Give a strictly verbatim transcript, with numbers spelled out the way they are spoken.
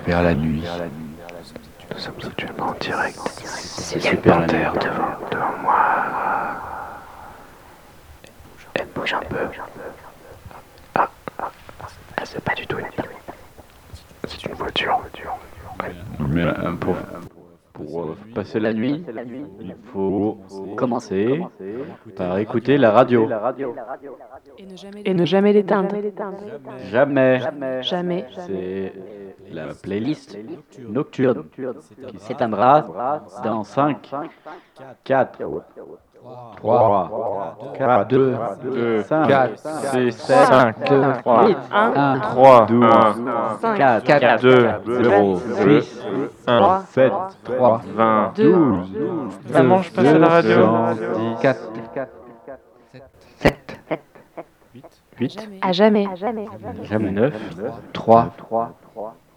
Vers la nuit. Nous sommes actuellement en direct. C'est super terre devant, devant moi. Elle bouge un peu. Ah, ah, ah, c'est pas du tout une c'est une voiture. Mais euh, pour, pour euh, passer la nuit, il faut commencer par écouter la radio. Et ne jamais l'éteindre. Jamais. Jamais. C'est la playlist nocturne qui s'éteindra dans cinq, quatre, trois, quatre, deux, cinq, quatre, six, cinq, trois, huit, un, trois, douze, cinq, quatre, deux, zéro, deux, six, un, sept, trois, vingt, deux, douze, Vraiment, je passe à la radio. quatre, sept, huit, à jamais. jamais neuf, trois,